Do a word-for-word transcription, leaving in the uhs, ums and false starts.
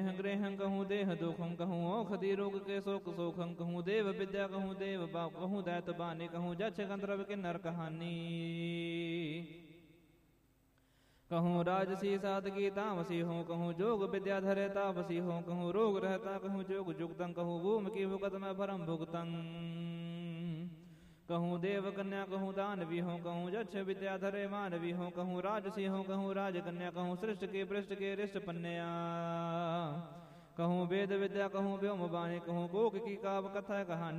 देह ग्रेहं कहूँ देह दुखम कहूँ औखदी रोग के शोक सोखम कहूँ देव विद्या कहूँ देव बाप कहूँ दैत बानी कहूँ जक्ष गंधर्व के नर कहानी कहूँ राजसी साधकी तामसी हो कहूँ जोग विद्या धरे तापसी हो कहूँ रोग रहता कहूँ जोग जुगतं कहूँ भूम की भुगत में भरम भुगतं कहूँ देव कन्या कहूँ दानवी हो कहूँ जक्ष विद्या धरे मानवी हो कहूँ राजसी हो कहूँ राजकन्या कहूँ सृष्ट के पृष्ठ के रिष्ट पन्या कहूँ वेद विद्या कहूँ व्योम बाणी कहूँ कोक की काव कथा कहानी